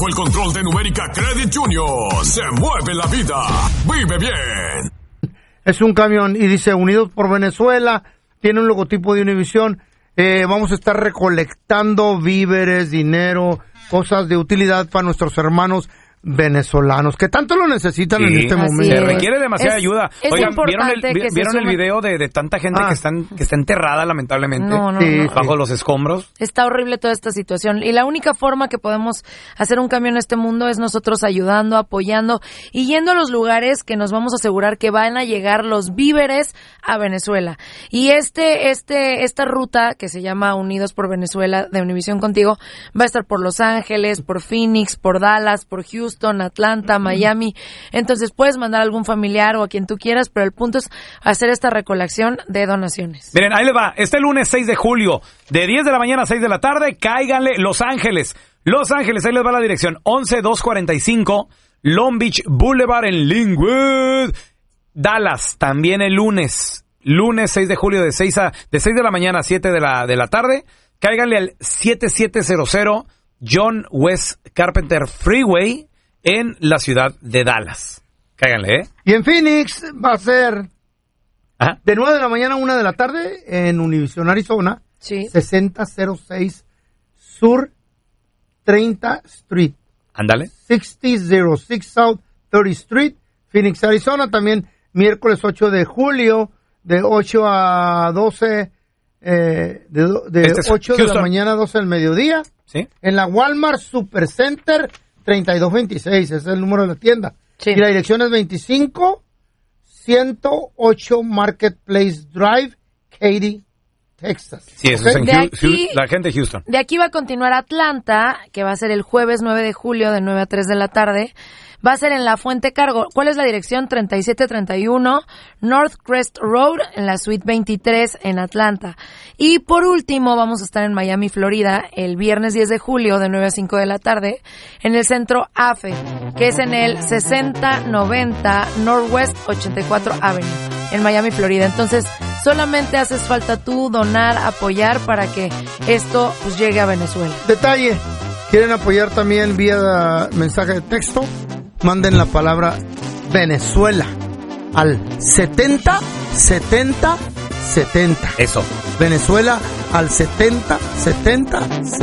bajo el control de Numérica Credit Junior. Se mueve la vida. Vive bien. Es un camión y dice Unidos por Venezuela. Tiene un logotipo de Univisión. Vamos a estar recolectando víveres, dinero, cosas de utilidad para nuestros hermanos venezolanos, que tanto lo necesitan en este momento. Se requiere demasiada ayuda. Oigan, ¿vieron el video de tanta gente que está enterrada, lamentablemente, bajo los escombros? Está horrible toda esta situación. Y la única forma que podemos hacer un cambio en este mundo es nosotros ayudando, apoyando y yendo a los lugares que nos vamos a asegurar que van a llegar los víveres a Venezuela. Y esta ruta que se llama Unidos por Venezuela de Univisión Contigo va a estar por Los Ángeles, por Phoenix, por Dallas, por Houston, Atlanta, Miami. Entonces puedes mandar a algún familiar o a quien tú quieras, pero el punto es hacer esta recolección de donaciones. Miren, ahí les va. Este lunes 6 de julio, de 10 de la mañana a 6 de la tarde, cáiganle Los Ángeles. Los Ángeles, ahí les va la dirección. 11245 Long Beach Boulevard en Linwood. Dallas, también el lunes 6 de julio de 6 de la mañana a 7 de la tarde. Cáiganle al 7700 John West Carpenter Freeway en la ciudad de Dallas. Cáiganle, ¿eh? Y en Phoenix va a ser de 9 de la mañana a 1 de la tarde en Univision, Arizona. Sí. 6006 Sur 30 Street. Ándale. 6006 South 30 Street, Phoenix, Arizona. También miércoles 8 de julio de 8 a 12, de 8 de la mañana a 12 del mediodía. ¿Sí? En la Walmart Supercenter 3226, ese es el número de la tienda. Sí. Y la dirección es 25108 Marketplace Drive, Katy, Texas. Sí, eso es en la gente de Houston. De aquí va a continuar Atlanta, que va a ser el jueves 9 de julio de 9 a 3 de la tarde. Va a ser en La Fuente Cargo. ¿Cuál es la dirección? 3731 North Crest Road, en la suite 23 en Atlanta. Y por último, vamos a estar en Miami, Florida, el viernes 10 de julio de 9 a 5 de la tarde, en el centro AFE, que es en el 6090 Northwest 84 Avenue, en Miami, Florida. Entonces, solamente haces falta tú donar, apoyar para que esto pues llegue a Venezuela. Detalle, ¿quieren apoyar también vía mensaje de texto? Manden la palabra Venezuela al 707070. Eso. Venezuela al 707070.